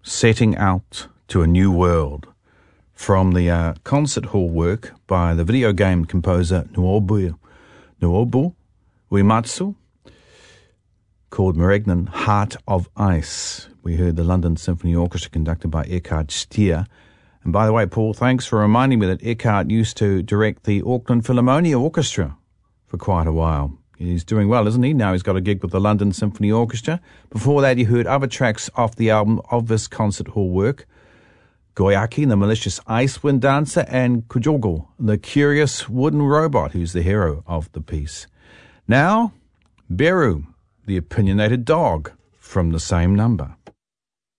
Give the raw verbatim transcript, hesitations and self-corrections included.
Setting Out to a New World, from the uh, concert hall work by the video game composer Nobuo, Nobuo Uematsu, called Marathon Heart of Ice. We heard the London Symphony Orchestra conducted by Eckhard Stier. And by the way, Paul, thanks for reminding me that Eckhart used to direct the Auckland Philharmonia Orchestra for quite a while. He's doing well, isn't he? Now he's got a gig with the London Symphony Orchestra. Before that, you heard other tracks off the album of this concert hall work. Goyaki, the malicious ice wind dancer, and Kujogo, the curious wooden robot who's the hero of the piece. Now, Beru, the opinionated dog from the same number.